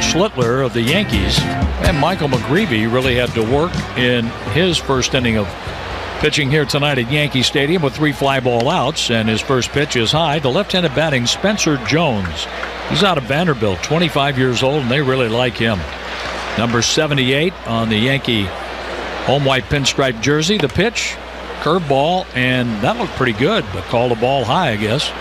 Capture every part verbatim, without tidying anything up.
Schlittler of the Yankees. And Michael McGreevy really had to work in his first inning of pitching here tonight at Yankee Stadium with three fly ball outs, and his first pitch is high. The left-handed batting Spencer Jones. He's out of Vanderbilt, twenty-five years old, and they really like him. Number seventy-eight on the Yankee home white pinstripe jersey. The pitch, curveball, and that looked pretty good, but called the ball high, I guess.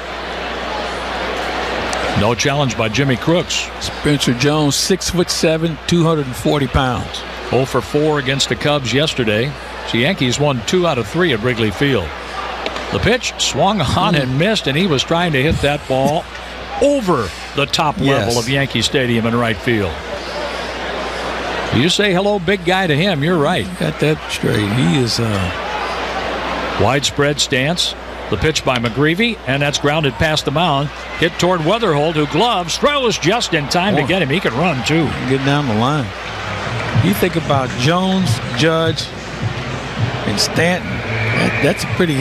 No challenge by Jimmy Crooks. Spencer Jones, six foot seven, two hundred forty pounds. oh for four against the Cubs yesterday. The Yankees won two out of three at Wrigley Field. The pitch swung on and missed, and he was trying to hit that ball over the top level yes. of Yankee Stadium in right field. You say hello, big guy, to him. You're right. Got that straight. He is uh... widespread stance. The pitch by McGreevy, and that's grounded past the mound. Hit toward Weatherholt, who gloves. Throws just in time oh. to get him. He can run, too. Get down the line. You think about Jones, Judge, and Stanton. That, that's a pretty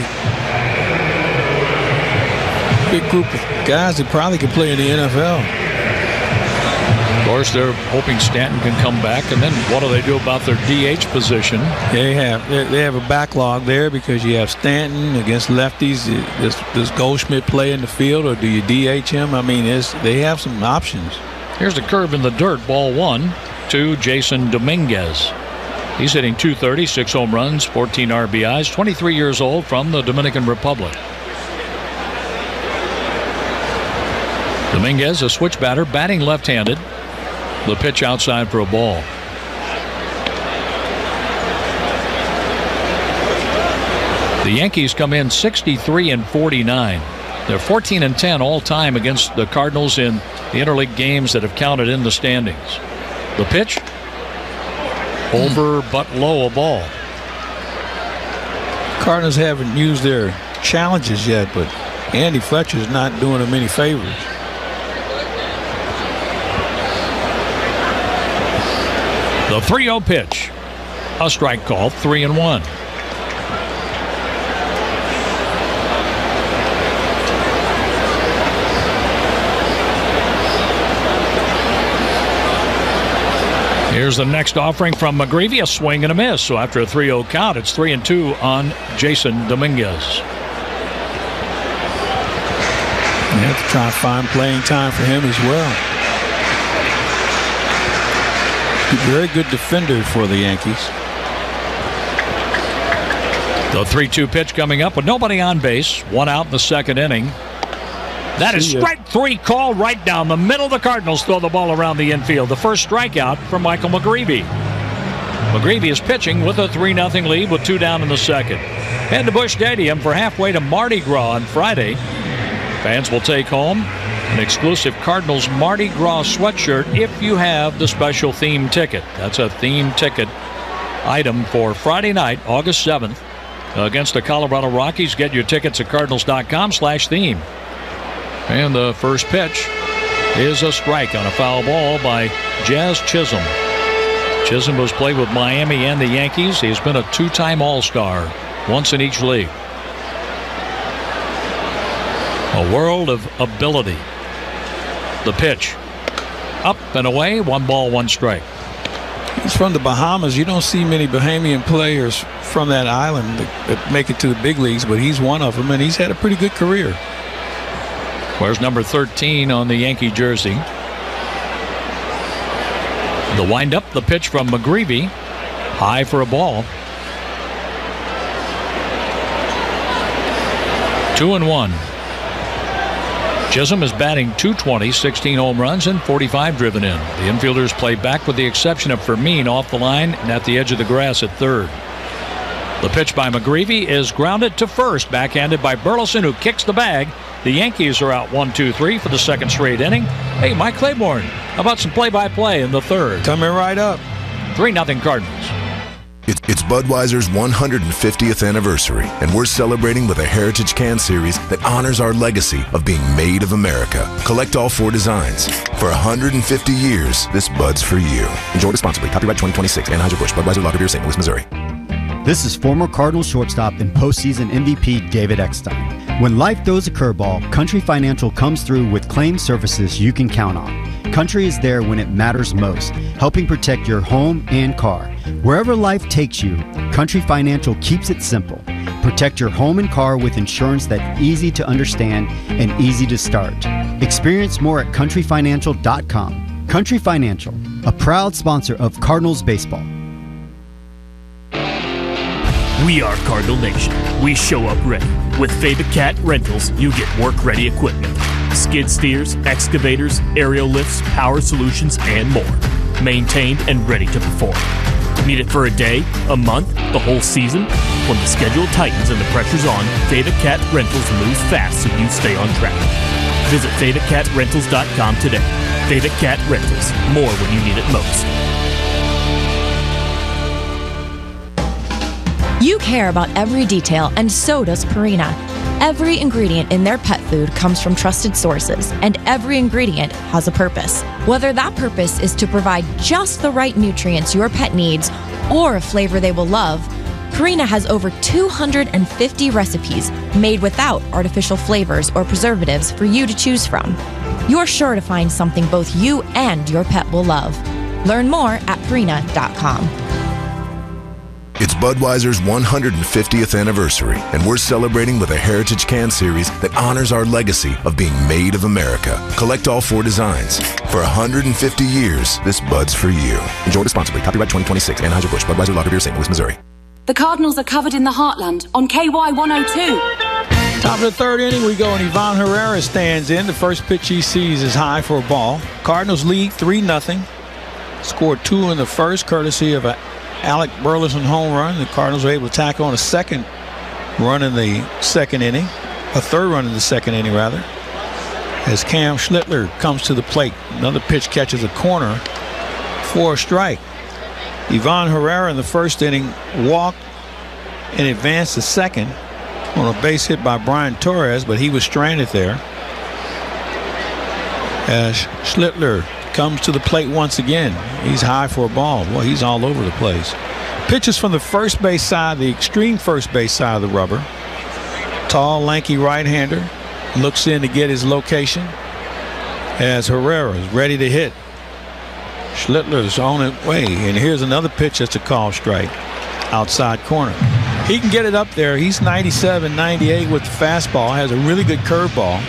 big group of guys that probably could play in the N F L. Of course, they're hoping Stanton can come back, and then what do they do about their D H position? They have they have a backlog there because you have Stanton against lefties. Does, does Goldschmidt play in the field, or do you D H him? I mean, it's, they have some options. Here's the curve in the dirt. Ball one to Jason Dominguez. He's hitting two thirty, six home runs, fourteen R B Is, twenty-three years old, from the Dominican Republic. Dominguez, a switch batter, batting left-handed. The pitch outside for a ball. The Yankees come in sixty-three and forty-nine. They're fourteen and ten all time against the Cardinals in the interleague games that have counted in the standings. The pitch, over but low, a ball. Cardinals haven't used their challenges yet, but Andy Fletcher's not doing them any favors. The three oh pitch. A strike call, three and one. Here's the next offering from McGreevy, a swing and a miss. So after a three oh count, it's three and two on Jason Dominguez. You have to try and find playing time for him as well. He's a very good defender for the Yankees. The three two pitch coming up with nobody on base. One out in the second inning. That is strike three call right down the middle. The Cardinals throw the ball around the infield. The first strikeout for Michael McGreevy. McGreevy is pitching with a three nothing lead with two down in the second. Head to Busch Stadium for halfway to Mardi Gras on Friday. Fans will take home an exclusive Cardinals Mardi Gras sweatshirt if you have the special theme ticket. That's a theme ticket item for Friday night, August seventh, against the Colorado Rockies. Get your tickets at cardinals dot com slash theme. And the first pitch is a strike on a foul ball by Jazz Chisholm. Chisholm has played with Miami and the Yankees. He's been a two-time All-Star, once in each league. A world of ability. The pitch, up and away, one ball, one strike. He's from the Bahamas. You don't see many Bahamian players from that island that, that make it to the big leagues, but he's one of them, and he's had a pretty good career. Where's number thirteen on the Yankee jersey? The windup, the pitch from McGreevy, high for a ball. Two and one. Chisholm is batting two twenty, sixteen home runs, and forty-five driven in. The infielders play back with the exception of Fermin off the line and at the edge of the grass at third. The pitch by McGreevy is grounded to first, backhanded by Burleson, who kicks the bag. The Yankees are out one two three for the second straight inning. Hey, Mike Claiborne, how about some play-by-play in the third? Coming right up. three nothing Cardinals. It's Budweiser's one hundred fiftieth anniversary, and we're celebrating with a Heritage Can Series that honors our legacy of being made of America. Collect all four designs. For one hundred fifty years, this Bud's for you. Enjoy responsibly. Copyright twenty twenty-six. Anheuser-Busch. Budweiser Lager Beer, Saint Louis, Missouri. This is former Cardinals shortstop and postseason M V P David Eckstein. When life throws a curveball, Country Financial comes through with claim services you can count on. Country is there when it matters most, helping protect your home and car. Wherever life takes you, Country Financial keeps it simple. Protect your home and car with insurance that's easy to understand and easy to start. Experience more at country financial dot com. Country Financial, a proud sponsor of Cardinals baseball. We are Cardinal Nation. We show up ready. With Fabicat Rentals, you get work-ready equipment. Skid steers, excavators, aerial lifts, power solutions, and more. Maintained and ready to perform. Need it for a day, a month, the whole season? When the schedule tightens and the pressure's on, Fabicat Rentals moves fast so you stay on track. Visit Fabicat Rentals dot com today. Fabicat Rentals. More when you need it most. You care about every detail, and so does Purina. Every ingredient in their pet food comes from trusted sources, and every ingredient has a purpose. Whether that purpose is to provide just the right nutrients your pet needs or a flavor they will love, Purina has over two hundred fifty recipes made without artificial flavors or preservatives for you to choose from. You're sure to find something both you and your pet will love. Learn more at Purina dot com. It's Budweiser's one hundred fiftieth anniversary, and we're celebrating with a Heritage Can Series that honors our legacy of being made of America. Collect all four designs. For one hundred fifty years, this Bud's for you. Enjoy responsibly. Copyright twenty twenty-six. Anheuser-Busch. Budweiser Lager Beer, Saint Louis, Missouri. The Cardinals are covered in the heartland on K Y one oh two. Top of the third inning, we go, and Ivan Herrera stands in. The first pitch he sees is high for a ball. Cardinals lead three nothing. Scored two in the first, courtesy of a Alec Burleson home run. The Cardinals were able to tack on a second run in the second inning, a third run in the second inning rather, as Cam Schlittler comes to the plate. Another pitch catches a corner for a strike. Ivan Herrera in the first inning walked and advanced to second on a base hit by Brian Torres, but he was stranded there. As Schlittler comes to the plate once again. He's high for a ball. Well, he's all over the place. Pitches from the first base side, the extreme first base side of the rubber. Tall, lanky right-hander looks in to get his location as Herrera is ready to hit. Schlittler's on his way, and here's another pitch that's a call strike. Outside corner. He can get it up there. He's ninety-seven, ninety-eight with the fastball. Has a really good curveball.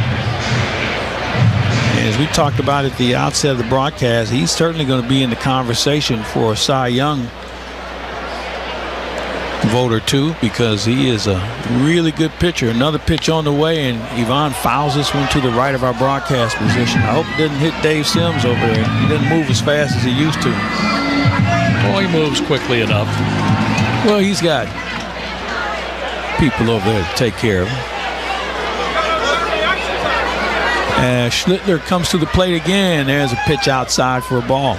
As we talked about at the outset of the broadcast, he's certainly going to be in the conversation for a Cy Young vote or two, because he is a really good pitcher. Another pitch on the way, and Ivan fouls this one to the right of our broadcast position. I hope it didn't hit Dave Sims over there. He didn't move as fast as he used to. Well, he moves quickly enough. Well, he's got people over there to take care of him. As Schlittler comes to the plate again, there's a pitch outside for a ball.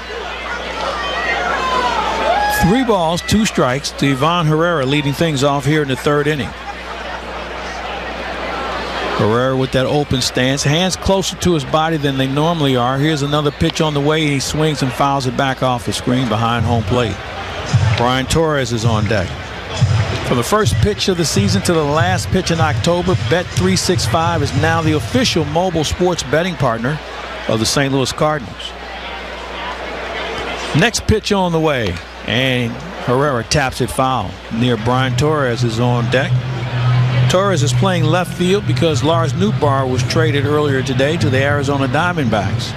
Three balls, two strikes to Ivan Herrera, leading things off here in the third inning. Herrera with that open stance, hands closer to his body than they normally are. Here's another pitch on the way, and he swings and fouls it back off the screen behind home plate. Brian Torres is on deck. From the first pitch of the season to the last pitch in October, Bet three sixty-five is now the official mobile sports betting partner of the Saint Louis Cardinals. Next pitch on the way, and Herrera taps it foul. Near Brian Torres is on deck. Torres is playing left field because Lars Nootbaar was traded earlier today to the Arizona Diamondbacks.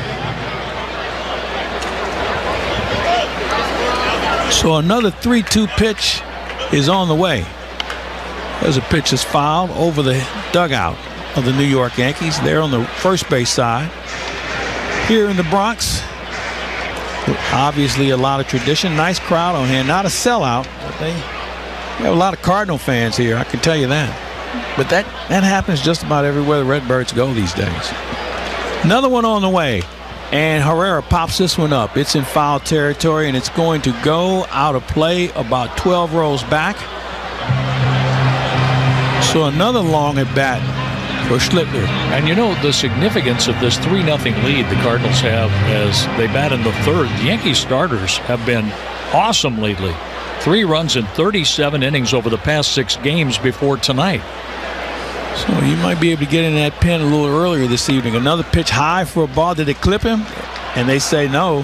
So another three two pitch is on the way. There's a pitch that's fouled over the dugout of the New York Yankees. They're on the first base side. Here in the Bronx, obviously a lot of tradition. Nice crowd on hand. Not a sellout, but they have a lot of Cardinal fans here, I can tell you that. But that, that happens just about everywhere the Redbirds go these days. Another one on the way. And Herrera pops this one up. It's in foul territory, and it's going to go out of play about twelve rows back. So another long at bat for Schlittler. And you know the significance of this three nothing lead the Cardinals have as they bat in the third. The Yankees starters have been awesome lately. Three runs in thirty-seven innings over the past six games before tonight. So you might be able to get in that pen a little earlier this evening. Another pitch high for a ball. Did it clip him? And they say no.